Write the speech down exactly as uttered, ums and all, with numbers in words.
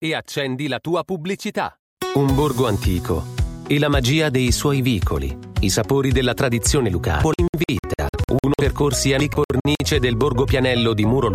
e accendi la tua pubblicità. Un borgo antico e la magia dei suoi vicoli, i sapori della tradizione lucana. Invita uno percorsi alla cornice del Borgo Pianello di Muro